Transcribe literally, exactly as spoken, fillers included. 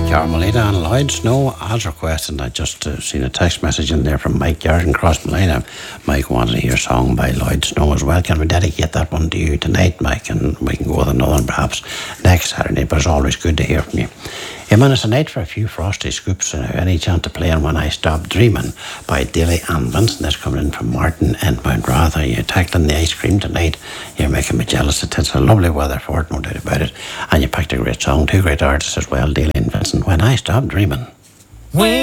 Carmelita and Lloyd Snow as requested. I just uh, seen a text message in there from Mike Yarden across the line. Mike wanted to hear a song by Lloyd Snow as well. Can we dedicate that one to you tonight, Mike? And we can go with another one perhaps next Saturday, but it's always good to hear from you. Yeah, man, it's a night for a few frosty scoops. Uh, any chance to play on When I Stop Dreaming by Daly and Vincent. That's coming in from Martin and Mount Rather. You're tackling the ice cream tonight. You're making me jealous. It's a lovely weather for it, no doubt about it. And you picked a great song, two great artists as well, Daly and Vincent. When I Stop Dreaming. When